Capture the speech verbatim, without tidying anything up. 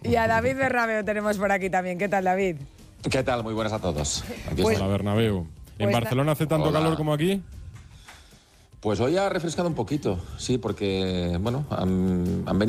Y a David Bernabéu tenemos por aquí también. ¿Qué tal, David? ¿Qué tal? Muy buenas a todos. Aquí Pues- estoy. Hola, Bernabéu. ¿En Pues Barcelona hace tanto Hola. calor como aquí? Pues hoy ha refrescado un poquito, sí, porque, bueno, han, han venido